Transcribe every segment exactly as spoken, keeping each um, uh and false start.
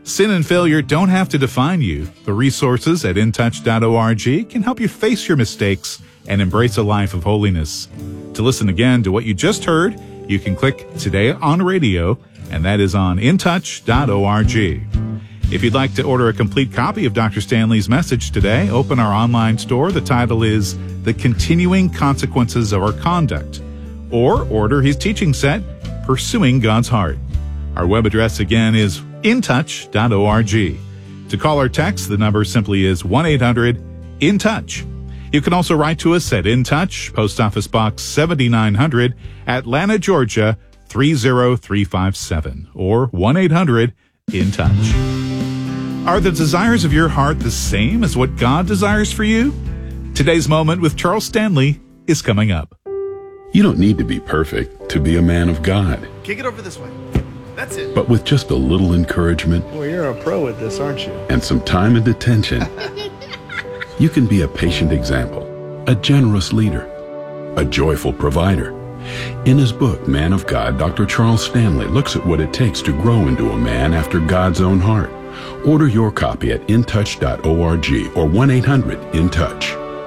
Sin and failure don't have to define you. The resources at in touch dot org can help you face your mistakes and embrace a life of holiness. To listen again to what you just heard, you can click Today on Radio, and that is on in touch dot org. If you'd like to order a complete copy of Doctor Stanley's message today, open our online store. The title is The Continuing Consequences of Our Conduct. Or order his teaching set, Pursuing God's Heart. Our web address again is in touch dot org. To call or text, the number simply is one eight hundred in touch. You can also write to us at In Touch, Post Office Box seventy-nine hundred, Atlanta, Georgia three zero three five seven, or one eight hundred in touch. Are the desires of your heart the same as what God desires for you? Today's Moment with Charles Stanley is coming up. You don't need to be perfect to be a man of God. Kick it over this way. That's it. But with just a little encouragement, Well, you're a pro at this, aren't you? and some time and attention, you can be a patient example, a generous leader, a joyful provider. In his book, Man of God, Doctor Charles Stanley looks at what it takes to grow into a man after God's own heart. Order your copy at in touch dot org or one eight hundred in touch.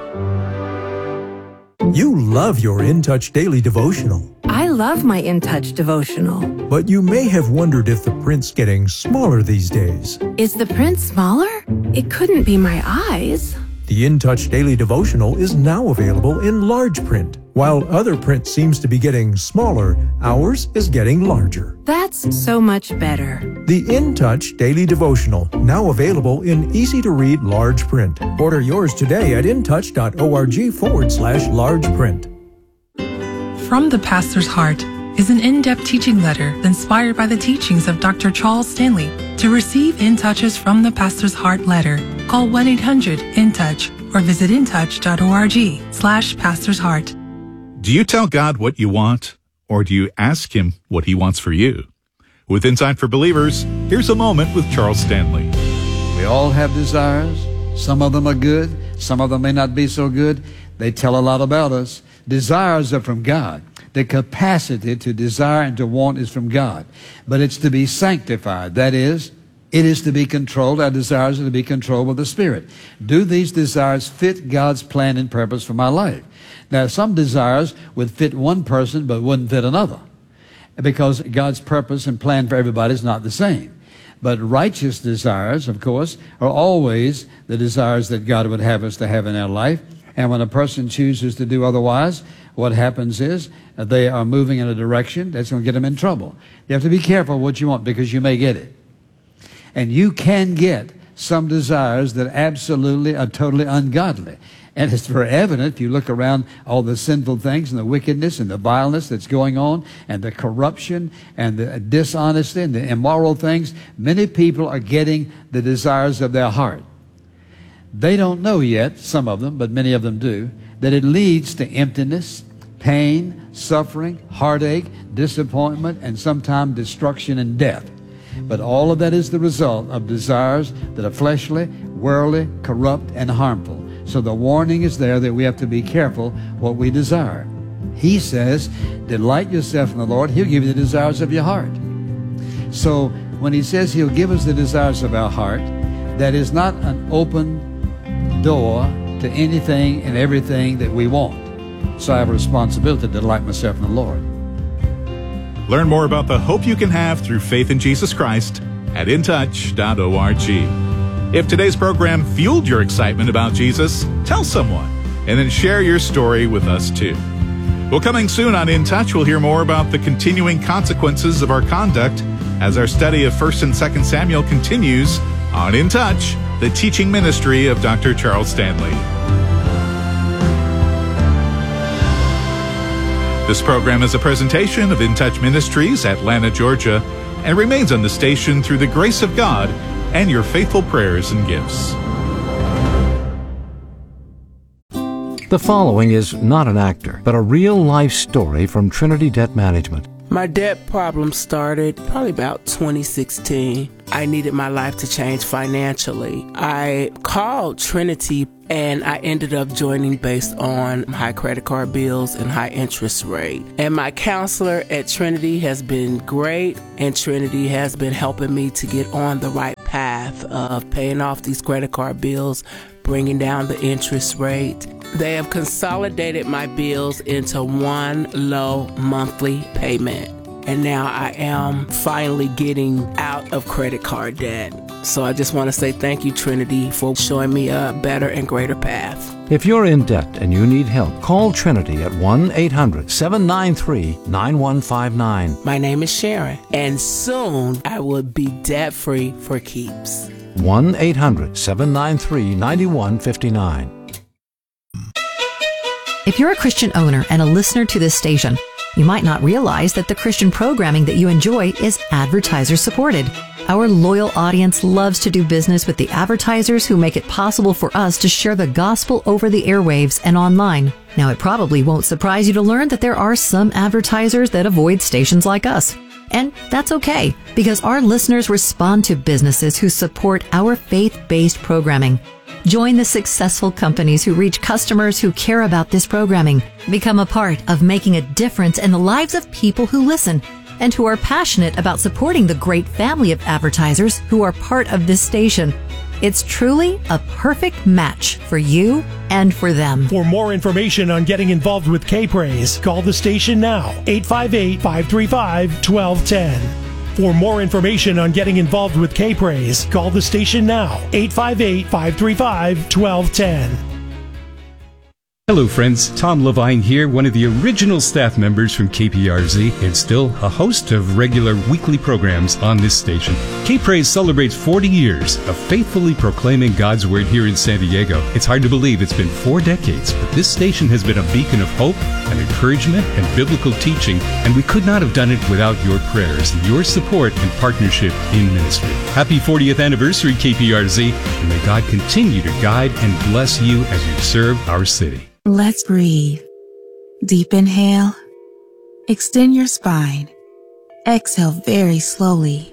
You love your In Touch Daily Devotional, I love my In Touch devotional. but you may have wondered if the print's getting smaller these days. Is the print smaller? It couldn't be my eyes. The In Touch Daily Devotional is now available in large print. While other print seems to be getting smaller, ours is getting larger. That's so much better. The In Touch Daily Devotional, now available in easy-to-read large print. Order yours today at in touch dot org forward slash large print. From the Pastor's Heart is an in-depth teaching letter inspired by the teachings of Doctor Charles Stanley. To receive In Touches from the Pastor's Heart letter, call one eight hundred in touch or visit in touch dot org slash Pastor's Heart. Do you tell God what you want, or do you ask Him what He wants for you? With Insight for Believers, here's a moment with Charles Stanley. We all have desires. Some of them are good. Some of them may not be so good. They tell a lot about us. Desires are from God. The capacity to desire and to want is from God. But it's to be sanctified. That is, it is to be controlled. Our desires are to be controlled by the Spirit. Do these desires fit God's plan and purpose for my life? Now, some desires would fit one person but wouldn't fit another, because God's purpose and plan for everybody is not the same. But righteous desires, of course, are always the desires that God would have us to have in our life. And when a person chooses to do otherwise, what happens is they are moving in a direction that's going to get them in trouble. You have to be careful what you want, because you may get it. And you can get some desires that absolutely are totally ungodly. And it's very evident if you look around all the sinful things and the wickedness and the vileness that's going on and the corruption and the dishonesty and the immoral things. Many people are getting the desires of their heart. They don't know yet, some of them, but many of them do, that it leads to emptiness, pain, suffering, heartache, disappointment, and sometimes destruction and death. But all of that is the result of desires that are fleshly, worldly, corrupt, and harmful. So the warning is there that we have to be careful what we desire. He says, delight yourself in the Lord. He'll give you the desires of your heart. So when he says he'll give us the desires of our heart, that is not an open door to anything and everything that we want. So I have a responsibility to delight myself in the Lord. Learn more about the hope you can have through faith in Jesus Christ at in touch dot org. If today's program fueled your excitement about Jesus, tell someone, and then share your story with us too. Well, coming soon on In Touch, we'll hear more about the continuing consequences of our conduct as our study of First and Second Samuel continues on In Touch, the teaching ministry of Doctor Charles Stanley. This program is a presentation of In Touch Ministries, Atlanta, Georgia, and remains on the station through the grace of God and your faithful prayers and gifts. The following is not an actor, but a real-life story from Trinity Debt Management. My debt problem started probably about twenty sixteen. I needed my life to change financially. I called Trinity and I ended up joining based on high credit card bills and high interest rate. And my counselor at Trinity has been great, and Trinity has been helping me to get on the right path. path of paying off these credit card bills, bringing down the interest rate. They have consolidated my bills into one low monthly payment. And now I am finally getting out of credit card debt. So I just want to say thank you, Trinity, for showing me a better and greater path. If you're in debt and you need help, call Trinity at one eight hundred seven nine three nine one five nine. My name is Sharon, and soon I will be debt-free for keeps. one eight hundred seven nine three nine one five nine. If you're a Christian owner and a listener to this station, you might not realize that the Christian programming that you enjoy is advertiser supported. Our loyal audience loves to do business with the advertisers who make it possible for us to share the gospel over the airwaves and online. Now, it probably won't surprise you to learn that there are some advertisers that avoid stations like us. And that's okay, because our listeners respond to businesses who support our faith-based programming. Join the successful companies who reach customers who care about this programming. Become a part of making a difference in the lives of people who listen and who are passionate about supporting the great family of advertisers who are part of this station. It's truly a perfect match for you and for them. For more information on getting involved with K-Praise, call the station now, eight five eight, five three five, one two one zero. For more information on getting involved with K-Praise, call the station now, eight five eight, five three five, one two one zero. Hello friends, Tom Levine here, one of the original staff members from K P R Z and still a host of regular weekly programs on this station. K-Praise celebrates forty years of faithfully proclaiming God's Word here in San Diego. It's hard to believe it's been four decades, but this station has been a beacon of hope and encouragement and biblical teaching, and we could not have done it without your prayers, your support, and partnership in ministry. Happy fortieth anniversary, K P R Z, and may God continue to guide and bless you as you serve our city. Let's breathe. Deep inhale. Extend your spine. Exhale very slowly.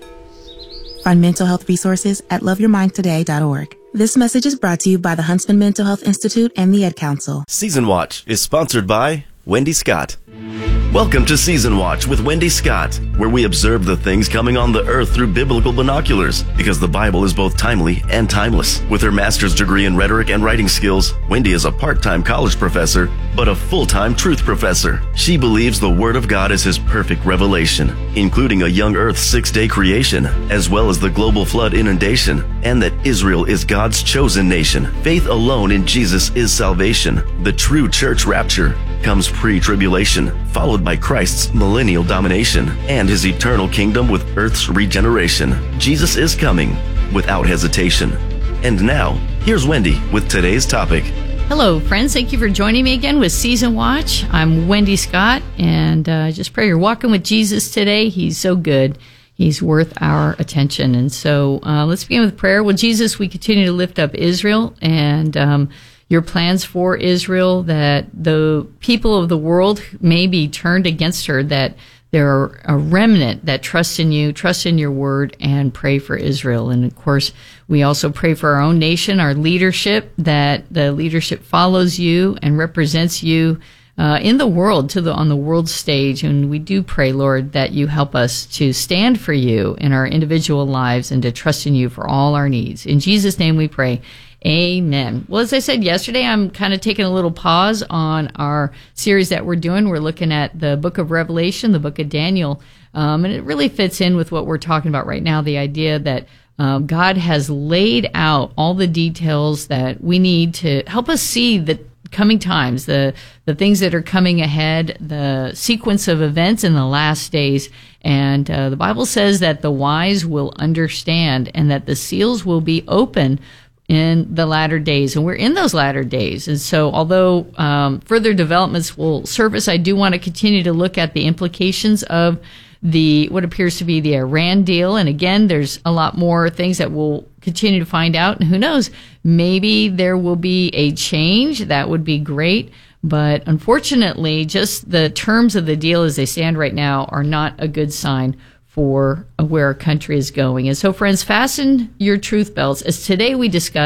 Find mental health resources at love your mind today dot org. This message is brought to you by the Huntsman Mental Health Institute and the Ed Council. Season Watch is sponsored by Wendy Scott. Welcome to Season Watch with Wendy Scott, where we observe the things coming on the earth through biblical binoculars, because the Bible is both timely and timeless. With her master's degree in rhetoric and writing skills, Wendy is a part-time college professor, but a full-time truth professor. She believes the Word of God is His perfect revelation, including a young earth six-day creation, as well as the global flood inundation, and that Israel is God's chosen nation. Faith alone in Jesus is salvation. The true church rapture comes pre-tribulation, followed by Christ's millennial domination and His eternal kingdom with earth's regeneration. Jesus is coming without hesitation. And now, here's Wendy with today's topic. Hello, friends. Thank you for joining me again with Season Watch. I'm Wendy Scott, and uh, just pray you're walking with Jesus today. He's so good. He's worth our attention. And so uh, let's begin with prayer. Well, Jesus, we continue to lift up Israel and um, your plans for Israel, that the people of the world may be turned against her, that there are a remnant that trusts in you, trust in your word, and pray for Israel. And of course, we also pray for our own nation, our leadership, that the leadership follows you and represents you uh, in the world, to the on the world stage. And we do pray, Lord, that you help us to stand for you in our individual lives and to trust in you for all our needs. In Jesus' name we pray. Amen. Well, as I said yesterday, I'm kind of taking a little pause on our series that we're doing. We're looking at the book of Revelation, the book of Daniel, um, and it really fits in with what we're talking about right now, the idea that um, God has laid out all the details that we need to help us see the coming times, the the things that are coming ahead, the sequence of events in the last days. And uh, the Bible says that the wise will understand and that the seals will be open in the latter days, and we're in those latter days. And so although um, further developments will surface, I do want to continue to look at the implications of the what appears to be the Iran deal. And again, there's a lot more things that we'll continue to find out, and who knows, maybe there will be a change. That would be great. But unfortunately, just the terms of the deal as they stand right now are not a good sign for where our country is going. And so, friends, fasten your truth belts as today we discuss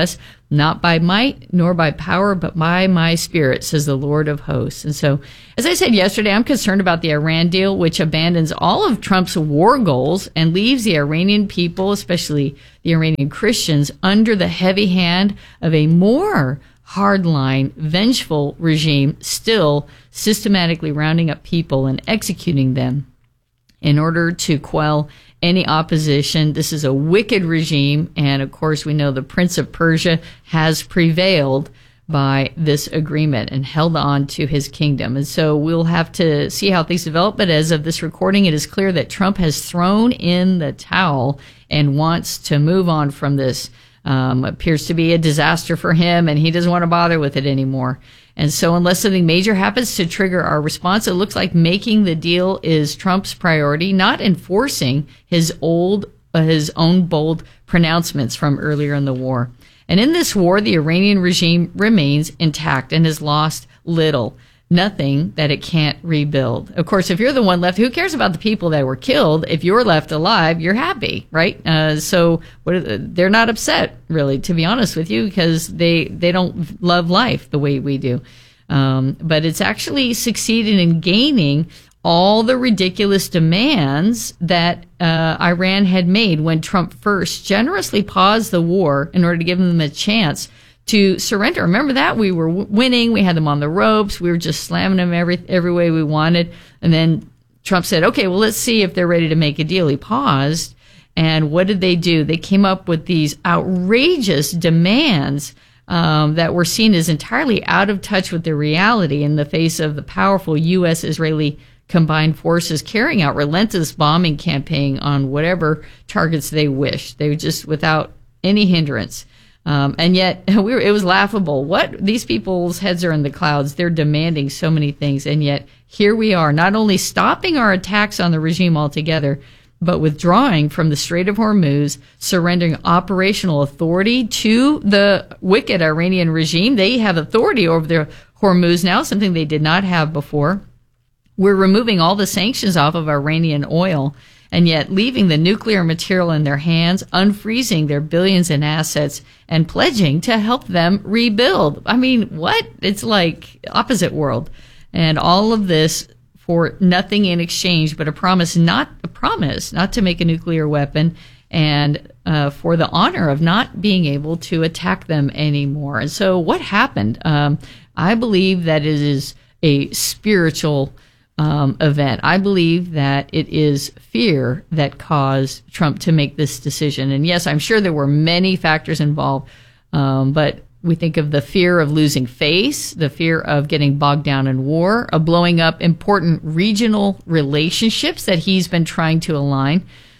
not by might nor by power, but by my spirit, says the Lord of hosts. And so, as I said yesterday, I'm concerned about the Iran deal, which abandons all of Trump's war goals and leaves the Iranian people, especially the Iranian Christians, under the heavy hand of a more hardline, vengeful regime, still systematically rounding up people and executing them in order to quell any opposition. This is a wicked regime, and of course we know the Prince of Persia has prevailed by this agreement and held on to his kingdom. And so we'll have to see how things develop, but as of this recording, it is clear that Trump has thrown in the towel and wants to move on from this. Um, appears to be a disaster for him, and he doesn't want to bother with it anymore. And so unless something major happens to trigger our response, it looks like making the deal is Trump's priority, not enforcing his old, uh, his own bold pronouncements from earlier in the war. And in this war, the Iranian regime remains intact and has lost little, nothing that it can't rebuild. Of course, if you're the one left, who cares about the people that were killed? If you're left alive, you're happy, right? Uh, so what are the, they're not upset, really, to be honest with you, because they, they don't love life the way we do. Um, but it's actually succeeded in gaining all the ridiculous demands that uh, Iran had made when Trump first generously paused the war in order to give them a chance to surrender. Remember that? We were w- winning. We had them on the ropes. We were just slamming them every every way we wanted. And then Trump said, okay, well, let's see if they're ready to make a deal. He paused. And what did they do? They came up with these outrageous demands um, that were seen as entirely out of touch with the reality in the face of the powerful U S Israeli combined forces carrying out relentless bombing campaign on whatever targets they wished. They were just without any hindrance. Um, and yet we were, it was laughable. What? These people's heads are in the clouds. They're demanding so many things. And yet here we are, not only stopping our attacks on the regime altogether, but withdrawing from the Strait of Hormuz, surrendering operational authority to the wicked Iranian regime. They have authority over the Hormuz now, something they did not have before. We're removing all the sanctions off of Iranian oil, and yet leaving the nuclear material in their hands, unfreezing their billions in assets, and pledging to help them rebuild. I mean, what? It's like opposite world. And all of this for nothing in exchange but a promise, not a promise, not to make a nuclear weapon, and uh, for the honor of not being able to attack them anymore. And so what happened? Um, I believe that it is a spiritual Um, event. I believe that it is fear that caused Trump to make this decision. And yes, I'm sure there were many factors involved, um, but we think of the fear of losing face, the fear of getting bogged down in war, of blowing up important regional relationships that he's been trying to align,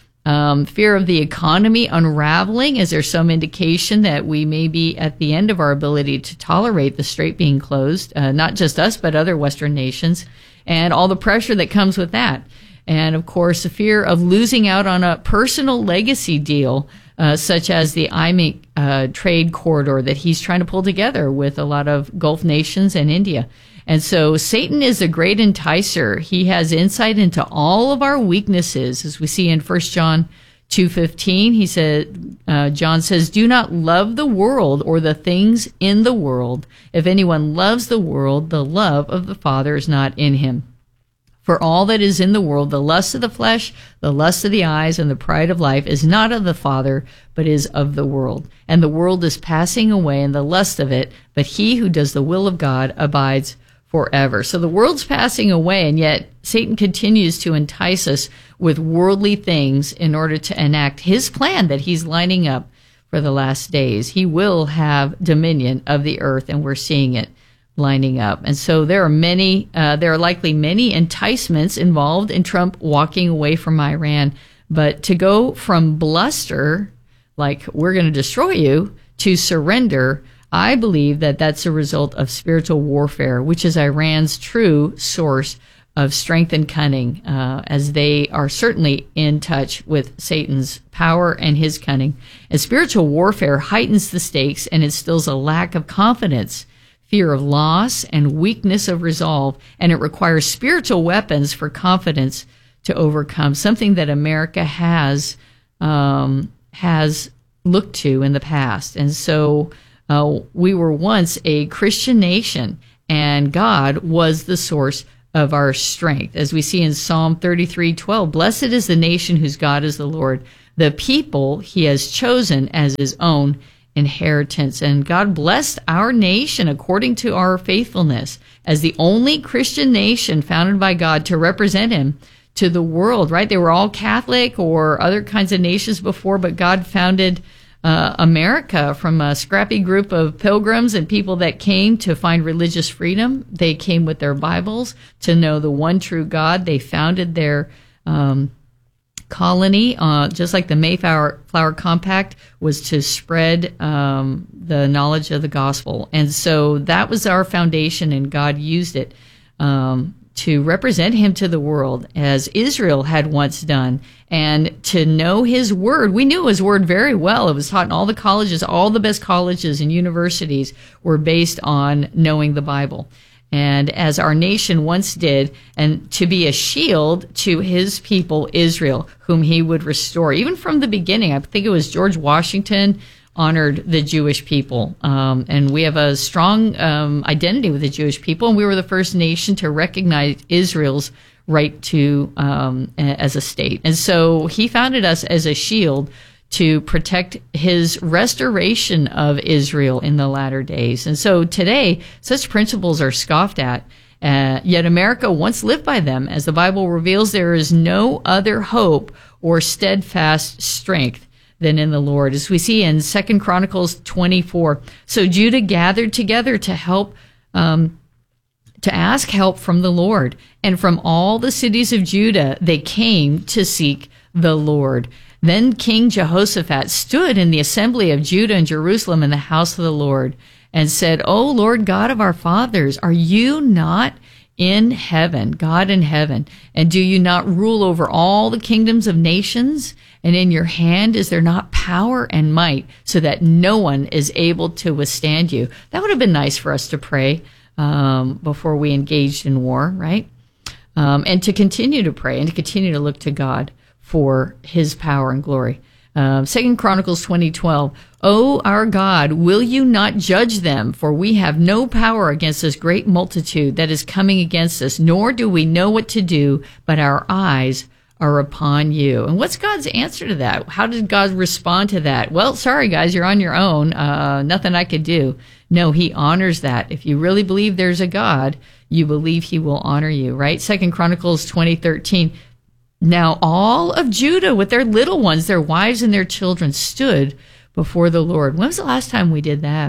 um, fear of the economy unraveling, as there's some indication that we may be at the end of our ability to tolerate the strait being closed, uh, not just us, but other Western nations, and all the pressure that comes with that. And of course, the fear of losing out on a personal legacy deal, uh, such as the I M E C uh, trade corridor that he's trying to pull together with a lot of Gulf nations and India. And so Satan is a great enticer. He has insight into all of our weaknesses, as we see in First John two fifteen. He said, uh, John says, do not love the world or the things in the world. If anyone loves the world, the love of the Father is not in him. For all that is in the world, the lust of the flesh, the lust of the eyes, and the pride of life is not of the Father, but is of the world. And the world is passing away and the lust of it, but he who does the will of God abides forever. So the world's passing away, and yet Satan continues to entice us with worldly things in order to enact his plan that he's lining up for the last days. He will have dominion of the earth, and we're seeing it lining up. And so there are many, uh, there are likely many enticements involved in Trump walking away from Iran. But to go from bluster, like we're going to destroy you, to surrender, I believe that that's a result of spiritual warfare, which is Iran's true source of strength and cunning, uh, as they are certainly in touch with Satan's power and his cunning. And spiritual warfare heightens the stakes and instills a lack of confidence, fear of loss, and weakness of resolve. And it requires spiritual weapons for confidence to overcome, something that America has um, has looked to in the past. And so Uh, we were once a Christian nation, and God was the source of our strength. As we see in Psalm thirty-three twelve, blessed is the nation whose God is the Lord, the people he has chosen as his own inheritance. And God blessed our nation according to our faithfulness as the only Christian nation founded by God to represent him to the world, right? They were all Catholic or other kinds of nations before, but God founded uh, America from a scrappy group of pilgrims and people that came to find religious freedom. They came with their Bibles to know the one true God. They founded their um, colony, uh, just like the Mayflower Flower Compact was to spread um, the knowledge of the gospel. And so that was our foundation, and God used it um, to represent him to the world as Israel had once done, and to know his word. We knew his word very well. It was taught in all the colleges. All the best colleges and universities were based on knowing the Bible. And as our nation once did, and to be a shield to his people, Israel, whom he would restore. Even from the beginning, I think it was George Washington honored the Jewish people. Um, and we have a strong um, identity with the Jewish people, and we were the first nation to recognize Israel's right to um, as a state. And so he founded us as a shield to protect his restoration of Israel in the latter days. And so today, such principles are scoffed at, uh, yet America once lived by them. As the Bible reveals, there is no other hope or steadfast strength than in the Lord. As we see in Second Chronicles twenty-four, so Judah gathered together to help, um, to ask help from the Lord. And from all the cities of Judah, they came to seek the Lord. Then King Jehoshaphat stood in the assembly of Judah and Jerusalem in the house of the Lord and said, O Lord God of our fathers, are you not in heaven, God in heaven? And do you not rule over all the kingdoms of nations? And in your hand is there not power and might, so that no one is able to withstand you? That would have been nice for us to pray um, before we engaged in war, right? Um, and to continue to pray and to continue to look to God for his power and glory. Uh, Second Chronicles twenty twelve, O our God, will you not judge them? For we have no power against this great multitude that is coming against us, nor do we know what to do, but our eyes are upon you. And what's God's answer to that? How did God respond to that? Well, sorry guys, you're on your own. Uh, nothing I could do. No, he honors that. If you really believe there's a God, you believe he will honor you, right? Second Chronicles twenty thirteen. Now all of Judah with their little ones, their wives and their children, stood before the Lord. When was the last time we did that?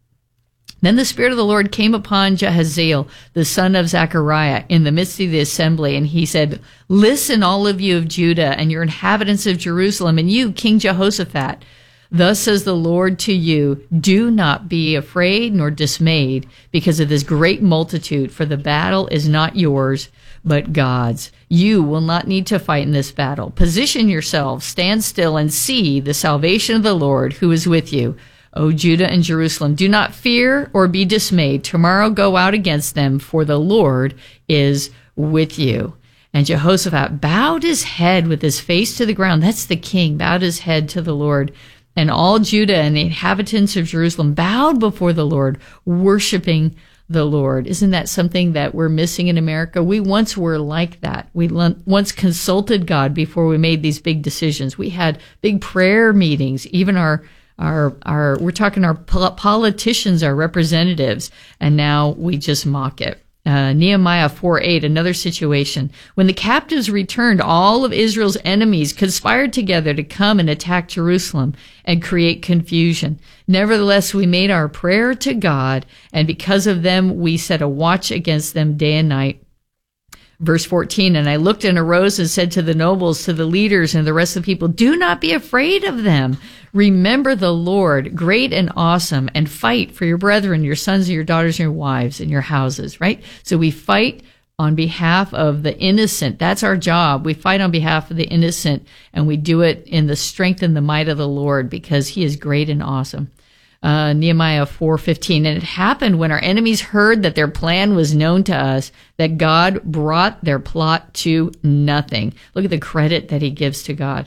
Then the Spirit of the Lord came upon Jahaziel, the son of Zechariah, in the midst of the assembly, and he said, Listen, all of you of Judah, and your inhabitants of Jerusalem, and you, King Jehoshaphat. Thus says the Lord to you, do not be afraid nor dismayed because of this great multitude, for the battle is not yours, but God's. You will not need to fight in this battle. Position yourselves, stand still, and see the salvation of the Lord who is with you. O Judah and Jerusalem, do not fear or be dismayed. Tomorrow go out against them, for the Lord is with you. And Jehoshaphat bowed his head with his face to the ground. That's the king, bowed his head to the Lord. And all Judah and the inhabitants of Jerusalem bowed before the Lord, worshiping the Lord. Isn't that something that we're missing in America? We once were like that. We once consulted God before we made these big decisions. We had big prayer meetings. Even our Our, our, we're talking our politicians, our representatives, and now we just mock it. Uh, Nehemiah four eight, another situation. When the captives returned, all of Israel's enemies conspired together to come and attack Jerusalem and create confusion. Nevertheless, we made our prayer to God, and because of them, we set a watch against them day and night. Verse fourteen, and I looked and arose and said to the nobles, to the leaders, and the rest of the people, do not be afraid of them. Remember the Lord, great and awesome, and fight for your brethren, your sons and your daughters and your wives and your houses, right? So we fight on behalf of the innocent. That's our job. We fight on behalf of the innocent, and we do it in the strength and the might of the Lord because he is great and awesome. Uh, Nehemiah four fifteen, and it happened when our enemies heard that their plan was known to us, that God brought their plot to nothing. Look at the credit that he gives to God.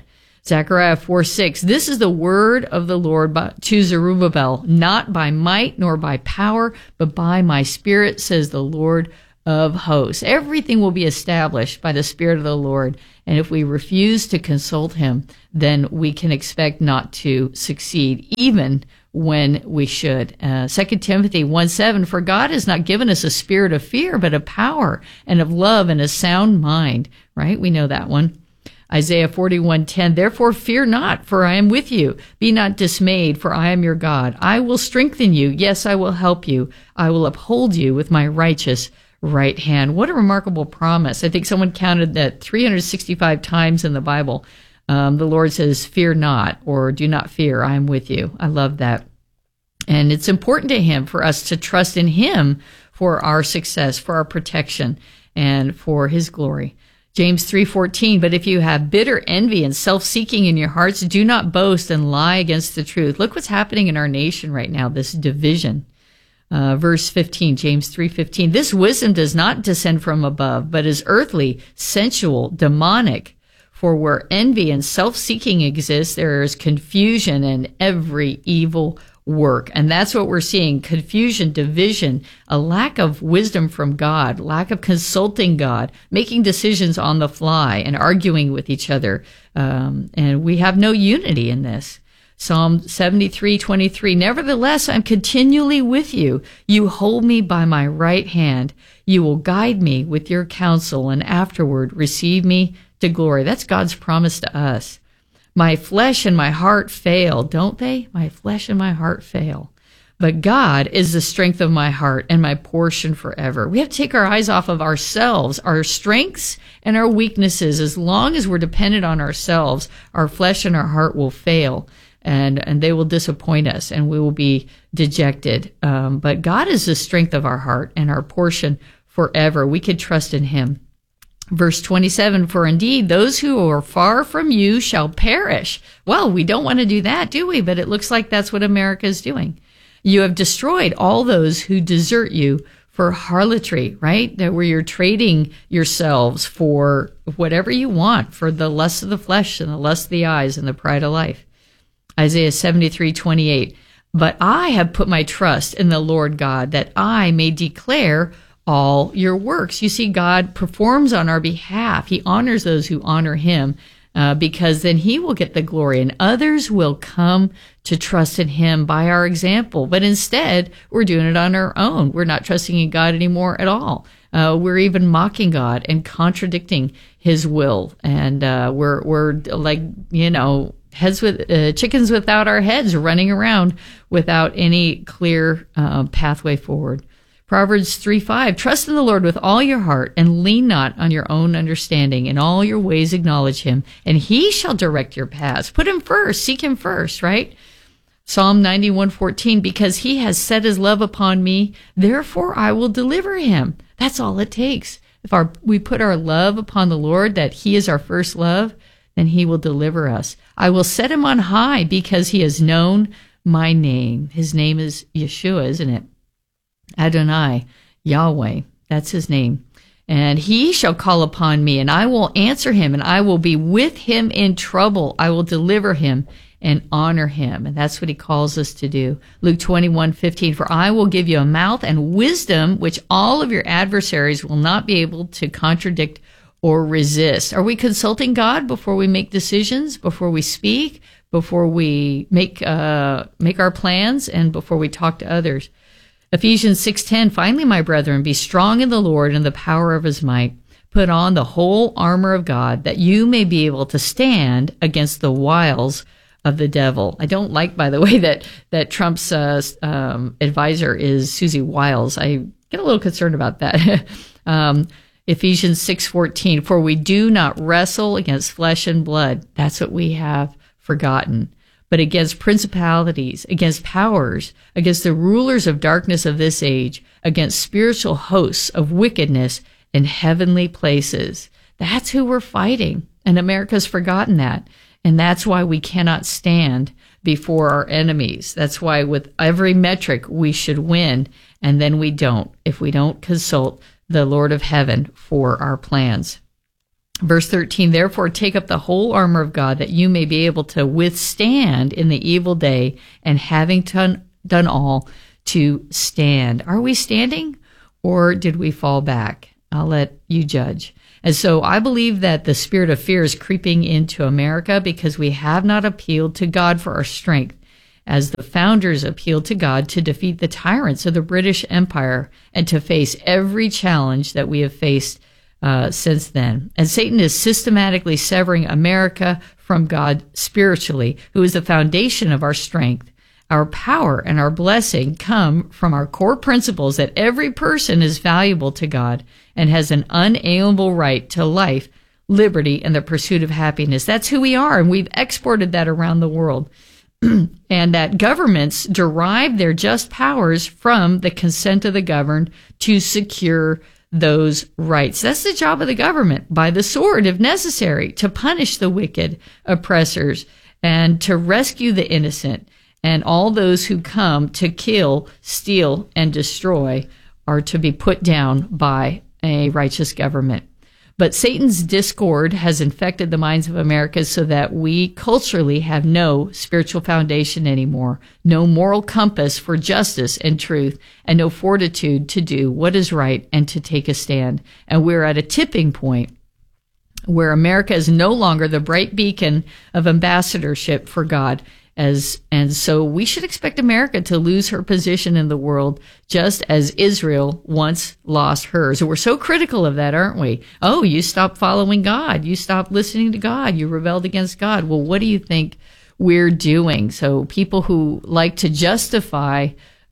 Zechariah four six, this is the word of the Lord to Zerubbabel, not by might nor by power, but by my spirit, says the Lord of hosts. Everything will be established by the Spirit of the Lord. And if we refuse to consult him, then we can expect not to succeed, even when we should. Uh, Second Timothy one seven, for God has not given us a spirit of fear, but of power and of love and a sound mind. Right? We know that one. Isaiah forty-one ten, therefore fear not, for I am with you. Be not dismayed, for I am your God. I will strengthen you. Yes, I will help you. I will uphold you with my righteous right hand. What a remarkable promise. I think someone counted that three hundred sixty-five times in the Bible. Um, the Lord says, fear not, or do not fear. I am with you. I love that. And it's important to him for us to trust in him for our success, for our protection, and for his glory. James three fourteen, but if you have bitter envy and self-seeking in your hearts, do not boast and lie against the truth. Look what's happening in our nation right now, this division. Uh, verse fifteen, James three fifteen, this wisdom does not descend from above, but is earthly, sensual, demonic. For where envy and self-seeking exist, there is confusion and every evil work. And that's what we're seeing, confusion, division, a lack of wisdom from God, lack of consulting God, making decisions on the fly and arguing with each other. Um, and we have no unity in this. Psalm seventy-three twenty-three, nevertheless, I'm continually with you. You hold me by my right hand. You will guide me with your counsel, and afterward receive me to glory. That's God's promise to us. My flesh and my heart fail, don't they? My flesh and my heart fail. But God is the strength of my heart and my portion forever. We have to take our eyes off of ourselves, our strengths and our weaknesses. As long as we're dependent on ourselves, our flesh and our heart will fail. And, and they will disappoint us, and we will be dejected. Um, but God is the strength of our heart and our portion forever. We can trust in him. Verse twenty-seven, for indeed those who are far from you shall perish. Well, we don't want to do that, do we? But it looks like that's what America is doing. You have destroyed all those who desert you for harlotry, right? That where you're trading yourselves for whatever you want, for the lust of the flesh and the lust of the eyes and the pride of life. Isaiah seventy-three twenty-eight, but I have put my trust in the Lord God, that I may declare all your works. You see, God performs on our behalf. He honors those who honor him, uh, because then he will get the glory, and others will come to trust in him by our example. But instead, we're doing it on our own. We're not trusting in God anymore at all. Uh, we're even mocking God and contradicting his will. And uh, we're, we're like, you know, heads with uh, chickens without our heads, running around without any clear uh, pathway forward. Proverbs three five, trust in the Lord with all your heart and lean not on your own understanding. In all your ways acknowledge him, and he shall direct your paths. Put him first, seek him first, right? Psalm ninety-one fourteen, because he has set his love upon me, therefore I will deliver him. That's all it takes. If our we put our love upon the Lord, that he is our first love, then he will deliver us. I will set him on high because he has known my name. His name is Yeshua, isn't it? Adonai, Yahweh, that's his name. And he shall call upon me, and I will answer him, and I will be with him in trouble. I will deliver him and honor him. And that's what he calls us to do. Luke twenty-one fifteen, for I will give you a mouth and wisdom, which all of your adversaries will not be able to contradict or resist. Are we consulting God before we make decisions, before we speak, before we make uh, make our plans, and before we talk to others? Ephesians six ten, finally, my brethren, be strong in the Lord and the power of his might. Put on the whole armor of God, that you may be able to stand against the wiles of the devil. I don't like, by the way, that that Trump's uh, um, advisor is Susie Wiles. I get a little concerned about that. um, Ephesians six fourteen, for we do not wrestle against flesh and blood. That's what we have forgotten. But against principalities, against powers, against the rulers of darkness of this age, against spiritual hosts of wickedness in heavenly places. That's who we're fighting. And America's forgotten that. And that's why we cannot stand before our enemies. That's why with every metric we should win, and then we don't, if we don't consult the Lord of heaven for our plans. Verse thirteen, therefore take up the whole armor of God that you may be able to withstand in the evil day, and having done, done all, to stand. Are we standing, or did we fall back? I'll let you judge. And so I believe that the spirit of fear is creeping into America because we have not appealed to God for our strength, as the founders appealed to God to defeat the tyrants of the British Empire and to face every challenge that we have faced Uh, since then. And Satan is systematically severing America from God spiritually, who is the foundation of our strength. Our power and our blessing come from our core principles that every person is valuable to God and has an unalienable right to life, liberty, and the pursuit of happiness. That's who we are, and we've exported that around the world. And that governments derive their just powers from the consent of the governed to secure those rights. That's the job of the government, by the sword if necessary, to punish the wicked oppressors and to rescue the innocent. And all those who come to kill, steal, and destroy are to be put down by a righteous government. But Satan's discord has infected the minds of America so that we culturally have no spiritual foundation anymore, no moral compass for justice and truth, and no fortitude to do what is right and to take a stand. And we're at a tipping point where America is no longer the bright beacon of ambassadorship for God. As and so we should expect America to lose her position in the world, just as Israel once lost hers. And we're so critical of that, aren't we? Oh, you stopped following God. You stopped listening to God. You rebelled against God. Well, what do you think we're doing? So people who like to justify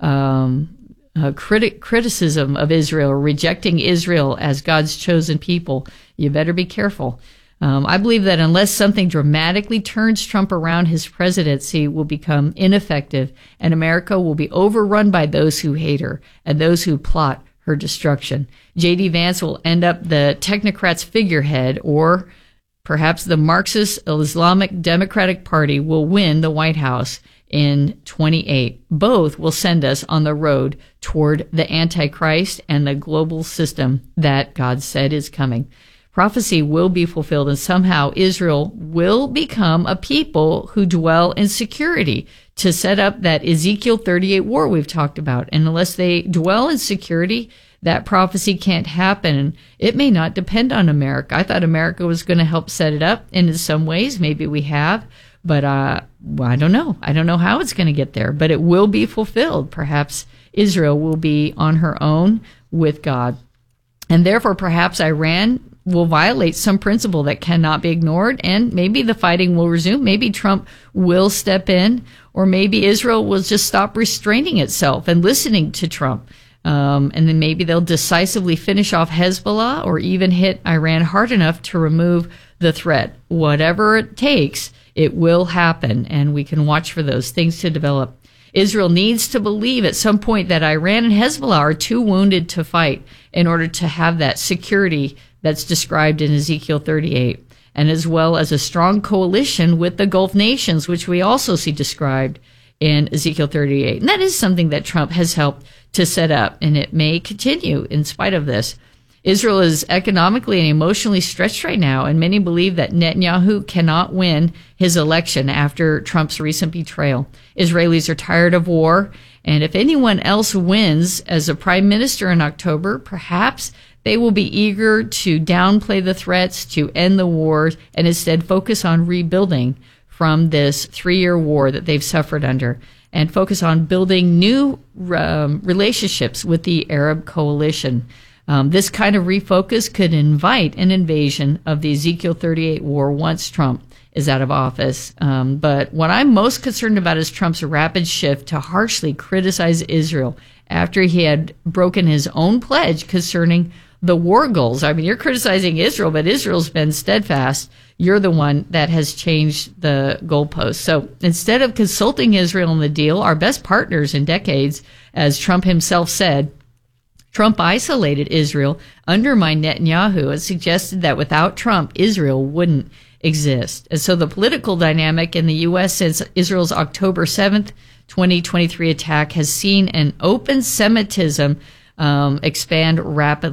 um, uh, criti- criticism of Israel, or rejecting Israel as God's chosen people, you better be careful. Um, I believe that unless something dramatically turns Trump around, his presidency will become ineffective, and America will be overrun by those who hate her and those who plot her destruction. J D. Vance will end up the technocrats' figurehead, or perhaps the Marxist Islamic Democratic Party will win the White House in twenty-eight. Both will send us on the road toward the Antichrist and the global system that God said is coming. Prophecy will be fulfilled, and somehow Israel will become a people who dwell in security to set up that Ezekiel thirty-eight war we've talked about. And unless they dwell in security, that prophecy can't happen. It may not depend on America. I thought America was going to help set it up, and in some ways, maybe we have. But uh, well, I don't know. I don't know how it's going to get there, but it will be fulfilled. Perhaps Israel will be on her own with God. And therefore, perhaps Iran will violate some principle that cannot be ignored, and maybe the fighting will resume. Maybe Trump will step in, or maybe Israel will just stop restraining itself and listening to Trump. Um, and then maybe they'll decisively finish off Hezbollah, or even hit Iran hard enough to remove the threat. Whatever it takes, it will happen, and we can watch for those things to develop. Israel needs to believe at some point that Iran and Hezbollah are too wounded to fight in order to have that security that's described in Ezekiel thirty-eight, and as well as a strong coalition with the Gulf nations, which we also see described in Ezekiel thirty-eight. And that is something that Trump has helped to set up, and it may continue in spite of this. Israel is economically and emotionally stretched right now, and many believe that Netanyahu cannot win his election after Trump's recent betrayal. Israelis are tired of war, and if anyone else wins as a prime minister in October, perhaps they will be eager to downplay the threats, to end the wars, and instead focus on rebuilding from this three-year war that they've suffered under, and focus on building new um, relationships with the Arab coalition. Um, this kind of refocus could invite an invasion of the Ezekiel thirty-eight war once Trump is out of office. Um, but what I'm most concerned about is Trump's rapid shift to harshly criticize Israel after he had broken his own pledge concerning the war goals. I mean, you're criticizing Israel, but Israel's been steadfast. You're the one that has changed the goalposts. So instead of consulting Israel in the deal, our best partners in decades, as Trump himself said, Trump isolated Israel, undermined Netanyahu, and suggested that without Trump, Israel wouldn't exist. And so the political dynamic in the U S since Israel's October seventh, twenty twenty-three attack has seen an open Semitism um, expand rapidly.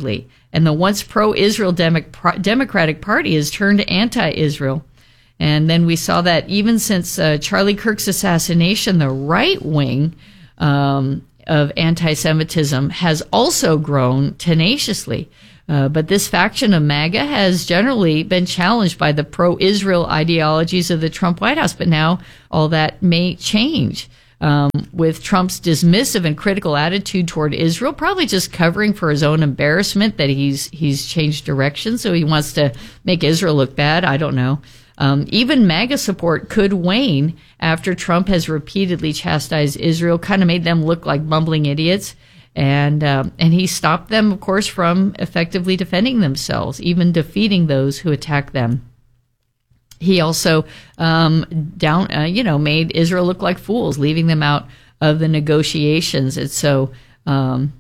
And the once pro-Israel Demo- Democratic Party has turned anti-Israel. And then we saw that even since uh, Charlie Kirk's assassination, the right wing um, of anti-Semitism has also grown tenaciously. Uh, but this faction of MAGA has generally been challenged by the pro-Israel ideologies of the Trump White House. But now all that may change. Um, with Trump's dismissive and critical attitude toward Israel, probably just covering for his own embarrassment that he's he's changed direction, so he wants to make Israel look bad. I don't know. Um, even MAGA support could wane after Trump has repeatedly chastised Israel, kind of made them look like bumbling idiots, and um, and he stopped them, of course, from effectively defending themselves, even defeating those who attack them. He also um, down, uh, you know, made Israel look like fools, leaving them out of the negotiations. And so um,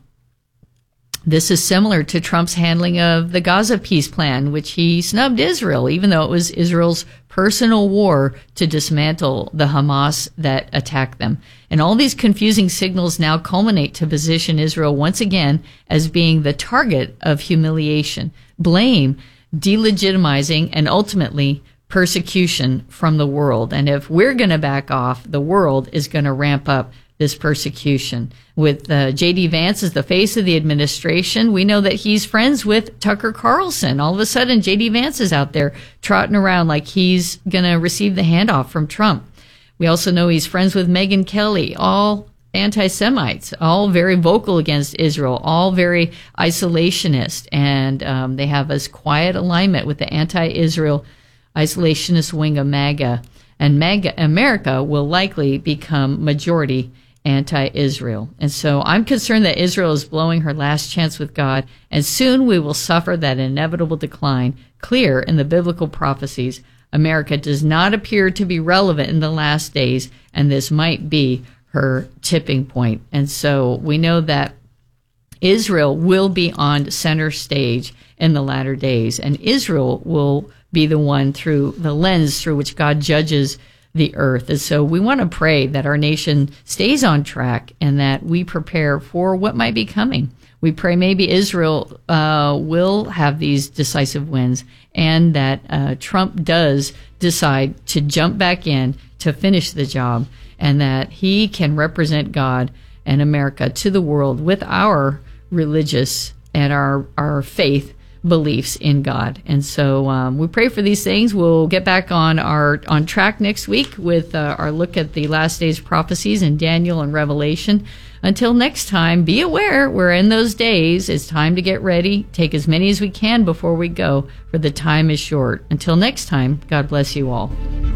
this is similar to Trump's handling of the Gaza peace plan, which he snubbed Israel, even though it was Israel's personal war to dismantle the Hamas that attacked them. And all these confusing signals now culminate to position Israel once again as being the target of humiliation, blame, delegitimizing, and ultimately persecution from the world. And if we're going to back off, the world is going to ramp up this persecution. With uh, J D Vance as the face of the administration, we know that he's friends with Tucker Carlson. All of a sudden, J D Vance is out there trotting around like he's going to receive the handoff from Trump. We also know he's friends with Megyn Kelly, all anti-Semites, all very vocal against Israel, all very isolationist. And um, they have this quiet alignment with the anti-Israel isolationist wing of MAGA, and MAGA America will likely become majority anti-Israel. And so I'm concerned that Israel is blowing her last chance with God, and soon we will suffer that inevitable decline. Clear in the biblical prophecies, America does not appear to be relevant in the last days, and this might be her tipping point. And so we know that Israel will be on center stage in the latter days, and Israel will be the one through the lens through which God judges the earth. And so we want to pray that our nation stays on track and that we prepare for what might be coming. We pray maybe Israel uh, will have these decisive wins, and that uh, Trump does decide to jump back in to finish the job, and that he can represent God and America to the world with our religious and our, our faith beliefs in God. And so um, we pray for these things. We'll get back on our on track next week with uh, our look at the last days prophecies in Daniel and Revelation. Until next time, be aware we're in those days. It's time to get ready. Take as many as we can before we go, for the time is short. Until next time, God bless you all.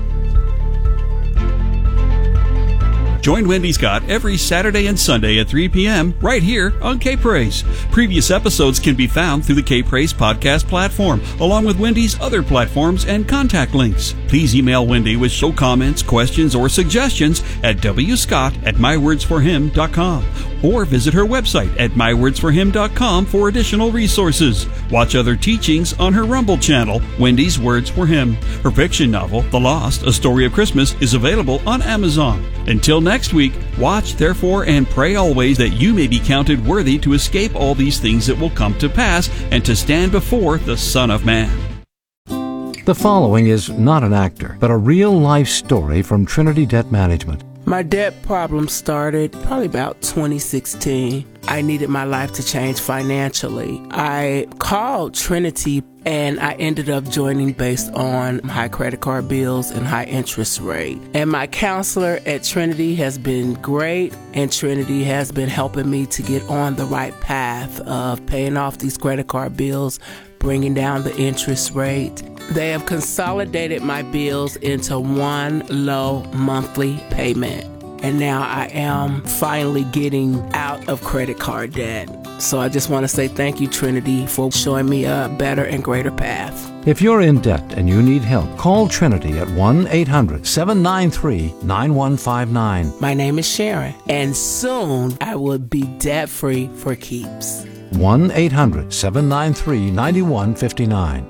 Join Wendy Scott every Saturday and Sunday at three p.m. right here on K-Praise. Previous episodes can be found through the K-Praise podcast platform, along with Wendy's other platforms and contact links. Please email Wendy with show comments, questions, or suggestions at wscott at my words for him dot com, or visit her website at my words for him dot com for additional resources. Watch other teachings on her Rumble channel, Wendy's Words for Him. Her fiction novel, The Lost, A Story of Christmas, is available on Amazon. Until next week, watch, therefore, and pray always that you may be counted worthy to escape all these things that will come to pass and to stand before the Son of Man. The following is not an actor, but a real-life story from Trinity Debt Management. My debt problem started probably about twenty sixteen. I needed my life to change financially. I called Trinity and I ended up joining based on high credit card bills and high interest rate. And my counselor at Trinity has been great, and Trinity has been helping me to get on the right path of paying off these credit card bills, bringing down the interest rate. They have consolidated my bills into one low monthly payment. And now I am finally getting out of credit card debt. So I just want to say thank you, Trinity, for showing me a better and greater path. If you're in debt and you need help, call Trinity at one eight hundred seven nine three nine one five nine. My name is Sharon, and soon I will be debt-free for keeps. one eight hundred seven nine three nine one five nine.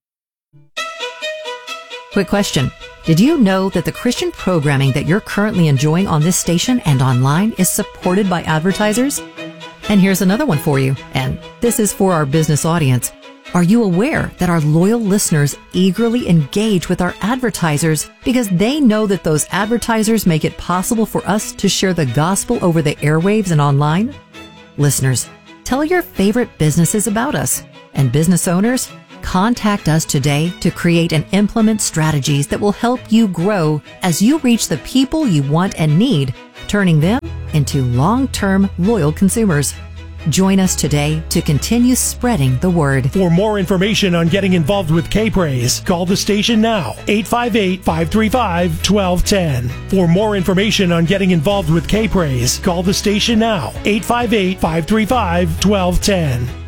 Quick question. Did you know that the Christian programming that you're currently enjoying on this station and online is supported by advertisers? And here's another one for you, and this is for our business audience. Are you aware that our loyal listeners eagerly engage with our advertisers because they know that those advertisers make it possible for us to share the gospel over the airwaves and online? Listeners, tell your favorite businesses about us. And business owners, contact us today to create and implement strategies that will help you grow as you reach the people you want and need, turning them into long-term loyal consumers. Join us today to continue spreading the word. For more information on getting involved with K-Praise, call the station now, eight five eight, five three five, one two one zero. For more information on getting involved with K-Praise, call the station now, eight five eight, five three five, one two one zero.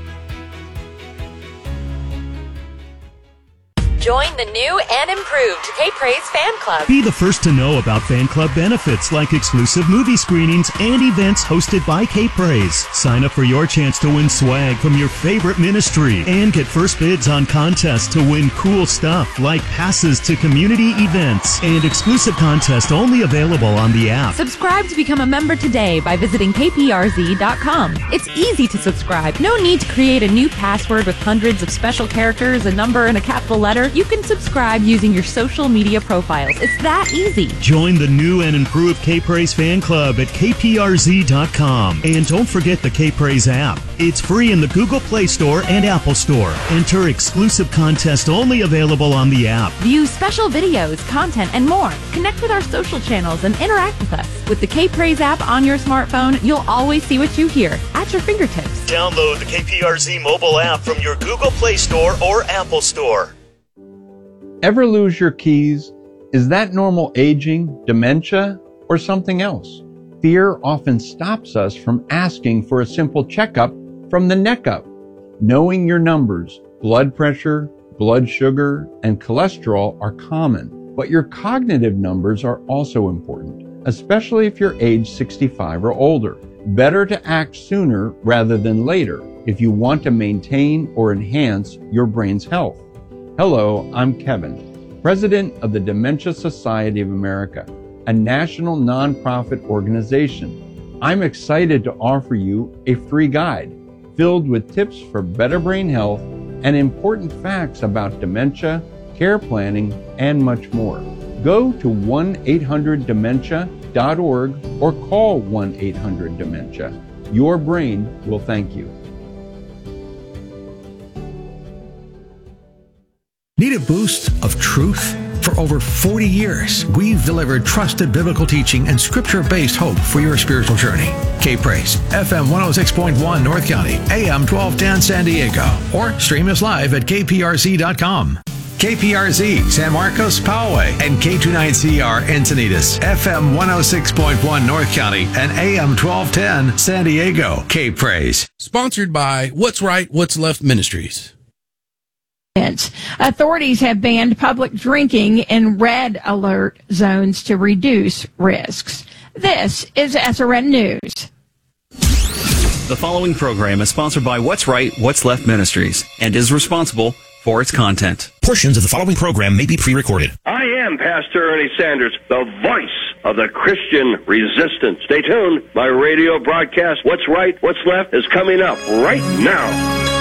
Join the new and improved K-Praise Fan Club. Be the first to know about fan club benefits like exclusive movie screenings and events hosted by K-Praise. Sign up for your chance to win swag from your favorite ministry and get first bids on contests to win cool stuff like passes to community events and exclusive contests only available on the app. Subscribe to become a member today by visiting K P R Z dot com. It's easy to subscribe. No need to create a new password with hundreds of special characters, a number, and a capital letter. You can subscribe using your social media profiles. It's that easy. Join the new and improved K-Praise Fan Club at K P R Z dot com. And don't forget the K-Praise app. It's free in the Google Play Store and Apple Store. Enter exclusive contest only available on the app. View special videos, content, and more. Connect with our social channels and interact with us. With the K-Praise app on your smartphone, you'll always see what you hear at your fingertips. Download the K P R Z mobile app from your Google Play Store or Apple Store. Ever lose your keys? Is that normal aging, dementia, or something else? Fear often stops us from asking for a simple checkup from the neck up. Knowing your numbers, blood pressure, blood sugar, and cholesterol are common, but your cognitive numbers are also important, especially if you're age sixty-five or older. Better to act sooner rather than later if you want to maintain or enhance your brain's health. Hello, I'm Kevin, President of the Dementia Society of America, a national nonprofit organization. I'm excited to offer you a free guide filled with tips for better brain health and important facts about dementia, care planning, and much more. Go to one eight hundred dementia dot org or call one eight hundred dementia. Your brain will thank you. Need a boost of truth? For over forty years, we've delivered trusted biblical teaching and scripture-based hope for your spiritual journey. K-Praise, F M one oh six point one North County, A M twelve ten San Diego, or stream us live at K P R Z dot com. K P R Z, San Marcos, Poway, and K twenty-nine C R Encinitas, F M one oh six point one North County, and A M twelve ten San Diego. K-Praise. Sponsored by What's Right, What's Left Ministries. Authorities have banned public drinking in red alert zones to reduce risks. This is S R N News. The following program is sponsored by What's Right, What's Left Ministries and is responsible for its content. Portions of the following program may be pre-recorded. I am Pastor Ernie Sanders, the voice of the Christian resistance. Stay tuned. My radio broadcast, What's Right, What's Left, is coming up right now.